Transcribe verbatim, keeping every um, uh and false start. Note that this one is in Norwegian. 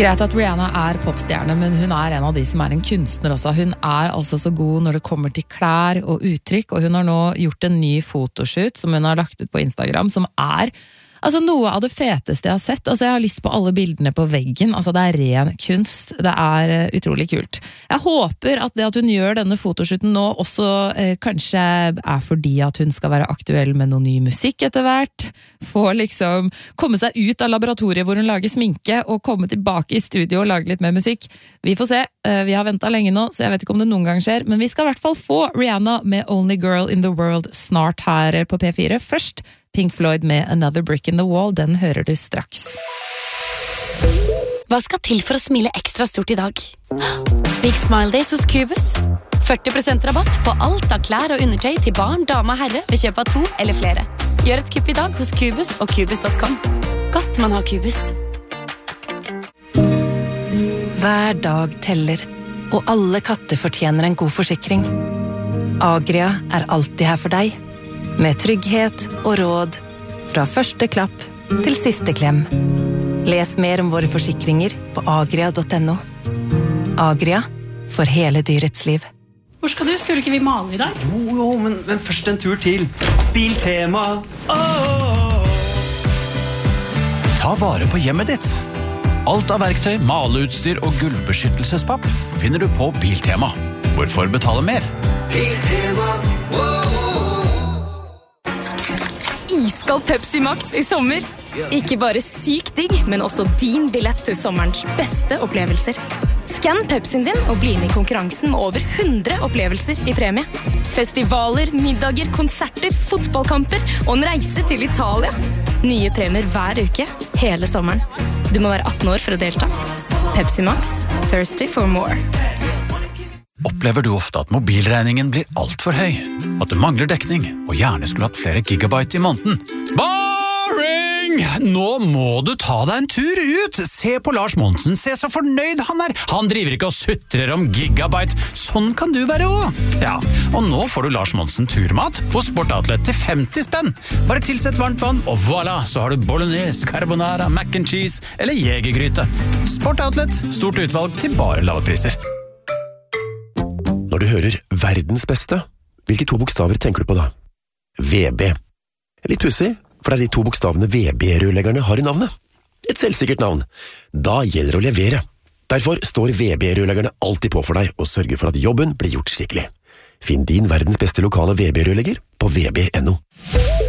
Greit at Rihanna er popstjerne, men hun er en av de som er en kunstner også. Hun er altså så god når det kommer til klær og uttrykk, og hun har nå gjort en ny fotoshoot som hun har lagt ut på Instagram, som er altså noe av det feteste jeg har sett. Altså jeg har lyst på alle bildene på veggen. Altså det er ren kunst. Det er uh, utrolig kult. Jeg håper at det at hun gjør denne fotoshooten nå også uh, kanskje er fordi at hun skal være aktuell med noe ny musikk etter hvert. Få liksom komme seg ut av laboratoriet hvor hun lager sminke og komme tilbake i studio og lage litt mer musikk. Vi får se. Uh, vi har ventet lenge nå, så jeg vet ikke om det noen gang skjer, men vi skal i hvert fall få Rihanna med Only Girl in the World snart her på P fire. Først Pink Floyd med Another Brick in the Wall, den hører du straks. Hva skal til for å smile ekstra stort i dag? Big Smile Days hos Cubus. førti prosent rabatt på alt av klær og undertøy til barn, dame og herre ved kjøp av to eller flere. Gjør et kupp i dag hos Cubus og Cubus punktum com. Godt man har Cubus. Hver dag teller, og alle katter fortjener en god forsikring. Agria er alltid her for deg, med trygghet og råd fra første klapp til siste klem. Les mer om våre forsikringer på agria punktum no. Agria, for hele dyrets liv. Hvor skal du? Skulle ikke vi male i dag? Jo, jo, men, men først en tur til Biltema. Oh! Ta vare på hjemmet ditt. Alt av verktøy, maleutstyr og gulvbeskyttelsespapp finner du på Biltema. Hvorfor betale mer? Biltema, wow! Iskald Pepsi Max i sommer. Ikke bare syk digg, men også din billett til sommerens beste opplevelser. Skann Pepsien din og bli med i konkurransen med over hundre opplevelser i premie. Festivaler, middager, konserter, fotballkamper og en reise til Italia. Nye premier hver uke, hele sommeren. Du må være atten år for å delta. Pepsi Max, thirsty for more. Opplever du ofte at mobilregningen blir alt for høy? At det mangler dekning, og gjerne skulle hatt flere gigabyte i måneden? Boring! Nå må du ta deg en tur ut! Se på Lars Monsen, se så fornøyd han er! Han driver ikke og sutrer om gigabyte. Sånn kan du være også! Ja, og nå får du Lars Monsen turmat på Sportoutlet til femti spenn. Bare tilsett varmt vann, og voilà, så har du bolognese, carbonara, mac and cheese eller jegergryte. Sportoutlet, stort utvalg til bare lave priser. Når du hører verdens beste, hvilke to bokstaver tenker du på da? V B. Litt pussig, for det er de to bokstavene V B-rørleggerne har i navnet. Et selvsikkert navn. Da gjelder det å levere. Derfor står V B-rørleggerne alltid på for deg og sørger for at jobben blir gjort skikkelig. Finn din verdens beste lokale V B-rørlegger på V B punktum no.